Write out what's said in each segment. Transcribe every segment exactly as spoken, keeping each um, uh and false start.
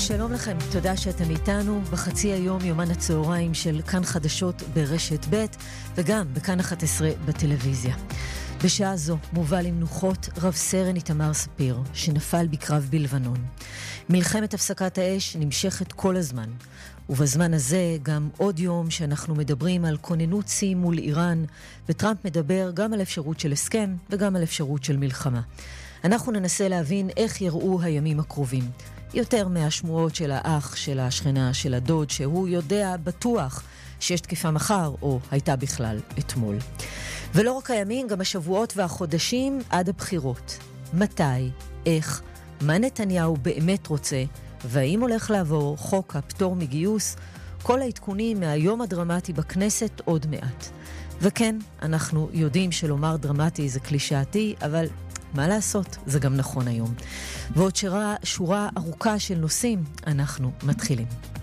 שלום לכם, תודה שאתם איתנו בחצי היום יומן הצהריים של כאן חדשות ברשת ב' וגם בכאן אחת עשרה בטלוויזיה. בשעה זו מובל עם נוחות רב סרן איתמר ספיר שנפל בקרב בלבנון. מלחמת הפסקת האש נמשכת כל הזמן, ובזמן הזה גם עוד יום שאנחנו מדברים על כוננות שיא מול איראן, וטראמפ מדבר גם על אפשרות של הסכם וגם על אפשרות של מלחמה. אנחנו ננסה להבין איך יראו הימים הקרובים. יותר מהשמועות של האח, של השכנה, של הדוד, שהוא יודע בטוח שיש תקיפה מחר, או הייתה בכלל אתמול. ולא רק הימים, גם השבועות והחודשים עד הבחירות. מתי, איך, מה נתניהו באמת רוצה, והאם הולך לעבור חוק הפטור מגיוס, כל העדכונים מהיום הדרמטי בכנסת עוד מעט. וכן, אנחנו יודעים שלומר דרמטי זה קלישאתי, אבל מה לעשות? זה גם נכון היום. ועוד שורה, שורה ארוכה של נושאים, אנחנו מתחילים.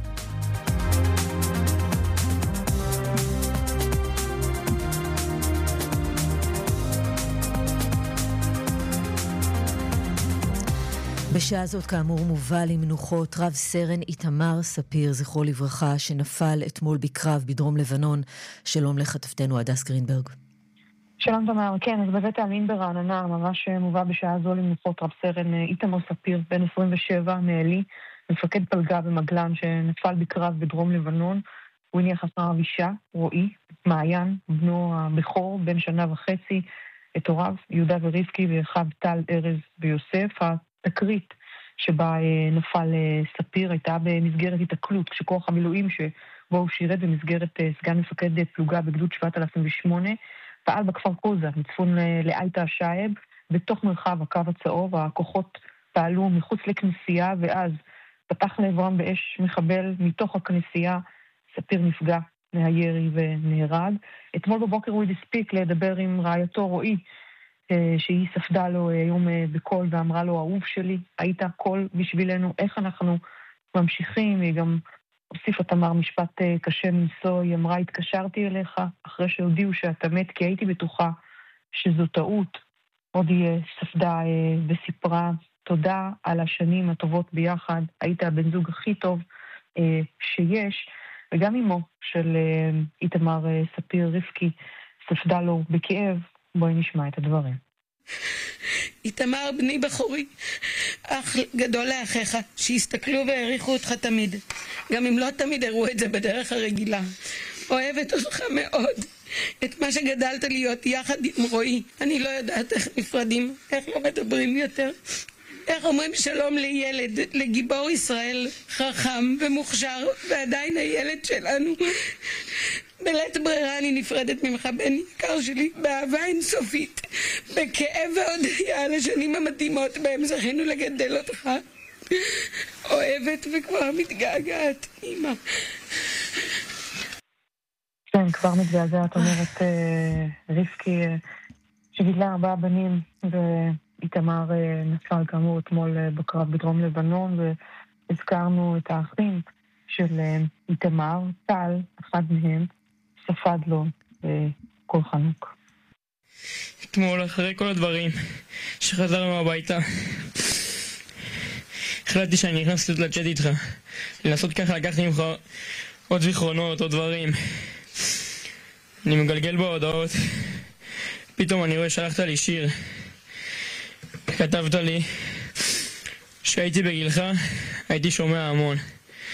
בשעה זאת כאמור מובל עם נוחות רב סרן איתמר ספיר, זכרו לברכה, שנפל אתמול בקרב בדרום לבנון. שלום לכתבתנו הדס גרינברג. שלום תמר, כן, אז בבית העלמין ברעננה ממש מובא בשעה זו למנוחות רב סרן איתמר ספיר, בן עשרים ושבע, מעלי, מפקד פלגה במגלן שנפל בקרב בדרום לבנון. הוא הניח אחריו אישה, רועי, מעיין, בנו הבכור, בן שנה וחצי, את הוריו, יהודה ורבקי, ואחיו טל, ארז ויוסף. התקרית שבה נפל ספיר הייתה במסגרת התקלות, כשכוח המילואים שבו הוא שירת במסגרת סגן מפקד פלוגה בגדוד שבעת אלפים ושמונה, פעל בכפר קוזה, מצפון לאייטה השייב, בתוך מרחב הקו הצהוב. הכוחות פעלו מחוץ לכנסייה, ואז פתח לעברם באש מחבל מתוך הכנסייה. ספיר נפגע מהירי ונהרג. אתמול בבוקר הוא הספיק לדבר עם רעייתו רועי, שהיא ספדה לו היום בקול ואמרה לו, אהוב שלי, היית קול בשבילנו, איך אנחנו ממשיכים. היא גם הוסיפה תמר משפט קשה מנסו, היא אמרה, התקשרתי אליך אחרי שהודיעו שאתה מת, כי הייתי בטוחה שזו טעות. עוד היא ספדה וסיפרה, תודה על השנים הטובות ביחד, היית הבן זוג הכי טוב שיש. וגם אמו של איתמר ספיר, רבקי, ספדה לו בכאב. בואי נשמע את הדברים. איתמר בני בחורי, אח גדול לאחיך, שהסתכלו והעריכו אותך תמיד, גם אם לא תמיד הראו את זה בדרך הרגילה. אוהבת אותך מאוד, את מה שגדלת להיות יחד עם רועי. אני לא יודעת איך נפרדים, איך לא מדברים יותר, איך אומרים שלום לילד, לגיבור ישראל, חכם ומוכשר, ועדיין הילד שלנו. בלית ברירה אני נפרדת ממך, בן יקר שלי, באהבה אינסופית, בכאב והודיה על השנים המתאימות בהם זכינו לגדל אותך. אוהבת וכבר מתגעגעת, אמא. כן, כבר מתגעגעת, אומרת רבקי, שגידלה ארבעה בנים, ואיתמר נפל כאמור אתמול בקרב בדרום לבנון, והזכרנו את האחים של איתמר, טל, אחד מהם, ספד לו כל חנוק. אתמול, אחרי כל הדברים שחזרנו הביתה, החלטתי שאני נכנס לצ'אט איתך, לנסות ככה לקחת ממך עוד זיכרונות, עוד דברים. אני מגלגל בהודעות, פתאום אני רואה שלחת לי שיר. כתבת לי שהייתי בגילך, הייתי שומע המון.